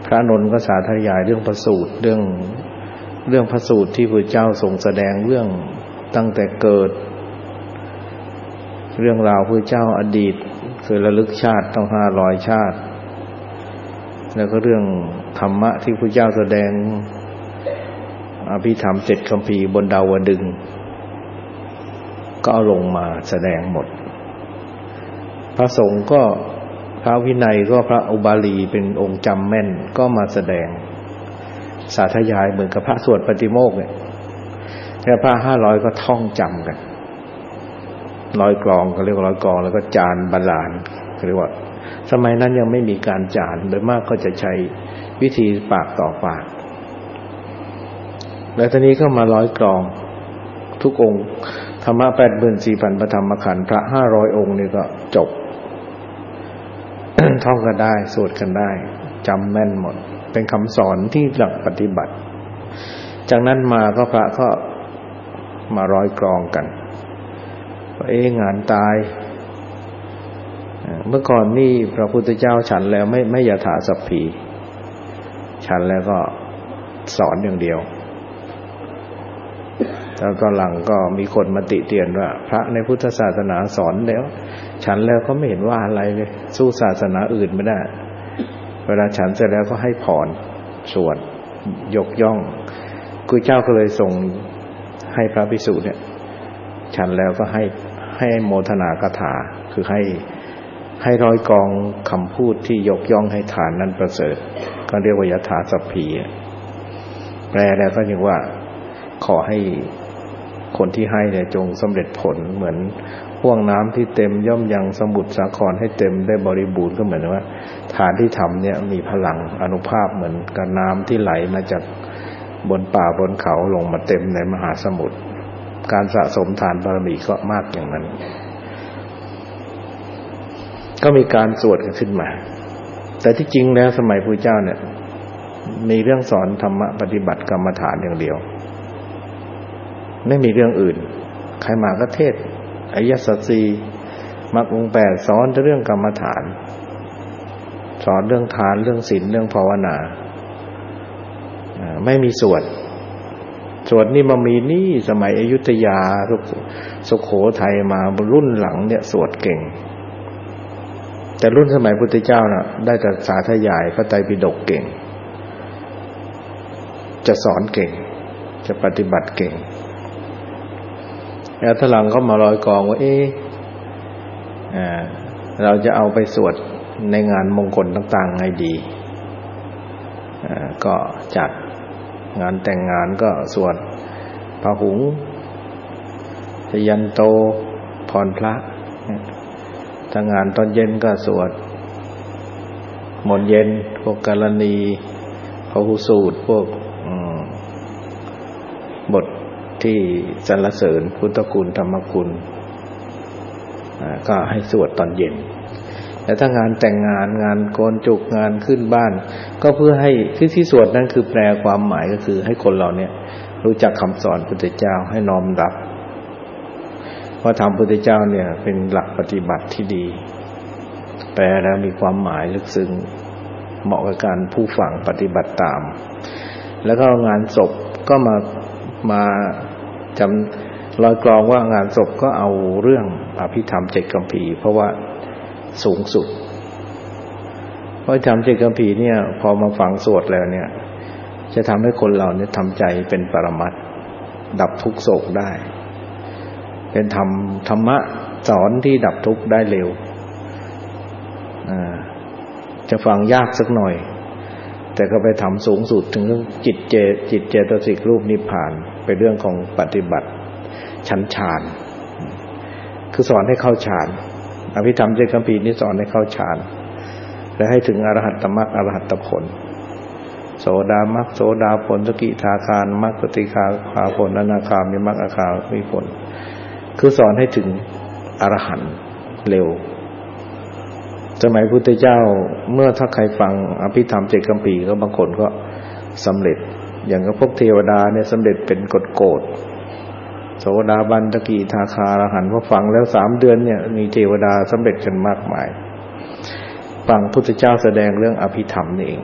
พระอานนท์ก็สาธยายเรื่องพระสูตรเรื่องพระสูตรที่พระเจ้าทรงแสดงเรื่องตั้งแต่เกิดเรื่องราวพระเจ้าอดีตเคยระลึกชาติต้อง500 ชาติแล้วก็เรื่องธรรมะที่พระเจ้าแสดงอภิธรรม7 คัมภีร์บนดาวดึงส์ก็เอาลงมาแสดงหมดพระสงฆ์ก็พระวินัยก็พระอุบาลีเป็นองค์จำแม่นก็มาแสดงสาธยายเหมือนกับพระสวดปาฏิโมกข์เนี่ยแต่พระ500ก็ท่องจำกัน100 กลองก็เรียกว่า100 กลองแล้วก็จานบาลานเรียกว่าสมัยนั้นยังไม่มีการจานโดยมากก็จะใช้วิธีปากต่อปากแล้วทีนี้ก็มา100 กลองทุกองค์ธรรมะ 84,000 พระธรรมขันธ์พระ500 องค์นี่ก็จบ ท่องกันได้สวดกันได้จำแม่นหมดเป็นคำสอนที่หลักปฏิบัติจากนั้นมาก็พระก็มา100 กลองกันว่างานตายเมื่อก่อนนี่พระพุทธเจ้าฉันแล้วไม่ยถาสัพพีฉันแล้วก็สอนอย่างเดียวแล้วตอนหลังก็มีคนมาติเตียนว่าพระในพุทธศาสนาสอนแล้วฉันแล้วก็ไม่เห็นว่าอะไรเลยสู้ศาสนาอื่นไม่ได้เวลาฉันเสร็จแล้วก็ให้พรสวดยกย่องกุยเจ้าก็เลยส่งให้พระภิกษุเนี่ยฉันแล้วก็ให้โมทนาคถาคือให้100 กลองคำพูดที่ยกย่องให้ทานนั้นประเสริฐก็เรียกว่ายถาสัพพีแปลแล้วก็อย่างว่าขอให้คนที่ให้เนี่ยจงสำเร็จผลเหมือนห่วงน้ำที่เต็มย่อมยังสมุทรสาครให้เต็มได้บริบูรณ์ก็เหมือนว่าทานที่ทำเนี่ยมีพลังอานุภาพเหมือนกับน้ำที่ไหลมาจากบนป่าบนเขาลงมาเต็มในมหาสมุทรการสะสมทานบารมีก็มากอย่างนั้นก็มีการสวดกันขึ้นมาแต่ที่จริงแล้วสมัยพระเจ้าเนี่ยมีเรื่องสอนธรรมะปฏิบัติกรรมฐานอย่างเดียวไม่มีเรื่องอื่นใครมาก็เทศอริยสัจ 4มรรคองค์ 8สอนแต่เรื่องกรรมฐานสอนเรื่องทานเรื่องศีลเรื่องภาวนาไม่มีสวดนี่มามีนี่สมัยอยุธยาสุโขทัยมารุ่นหลังเนี่ยสวดเก่งแต่รุ่นสมัยพุทธเจ้าน่ะได้แต่สาธยายพระไตรปิฎกเก่งจะสอนเก่งจะปฏิบัติเก่งแล้วตอนหลังเขามา100 กลองว่าเราจะเอาไปสวดในงานมงคลต่างๆไงดีก็จัดงานแต่งงานก็สวดพระหุงชยันโตพรพระถ้างานตอนเย็นก็สวดมนต์เย็นพวกกาลณีพหุสูตรพวกบทที่สรรเสริญพุทธคุณธรรมคุณก็ให้สวดตอนเย็นแต่ถ้างานแต่งงานงานโกนจุกงานขึ้นบ้านก็เพื่อให้ที่สวดนั้นคือแปลความหมายก็คือให้คนเราเนี่ยรู้จักคำสอนพุทธเจ้าให้น้อมรับเพราะธรรมพุทธเจ้าเนี่ยเป็นหลักปฏิบัติที่ดีแปลแล้วมีความหมายลึกซึ้งเหมาะกับการผู้ฟังปฏิบัติตามแล้วก็งานศพก็มาจำ100 กลองว่างานศพก็เอาเรื่องอภิธรรม7 คัมภีร์เพราะว่าสูงสุดเพราะธรรม7 คัมภีร์เนี่ยพอมาฟังสวดแล้วเนี่ยจะทำให้คนเราเนี่ยทำใจเป็นปรมัตถ์ดับทุกข์โศกได้เป็นธรรมะสอนที่ดับทุกข์ได้เร็วจะฟังยากสักหน่อยแต่ก็ไปทำสูงสุดถึงจิตเจตสิกรูปนิพพานเป็นเรื่องของปฏิบัติชั้นฌานคือสอนให้เข้าฌานอภิธรรม7 คัมภีร์นี้สอนให้เข้าฌานและให้ถึงอรหัตตมรรคอรหัตตผลโสดามรรคโสดาผลสกิทาคารมรรคปฏิฆาคาผลอนาคามีมรรคอคามีผลคือสอนให้ถึงอรหันต์เร็วสมัยพุทธเจ้าเมื่อถ้าใครฟังอภิธรรม7 คัมภีร์ก็บางคนก็สำเร็จอย่างกับพวกเทวดาเนี่ยสำเร็จเป็นโกฏโสดาบันสกิทาคาอรหันต์พอฟังแล้ว3 เดือนเนี่ยมีเทวดาสำเร็จกันมากมายฟังพุทธเจ้าแสดงเรื่องอภิธรรมนี่เอง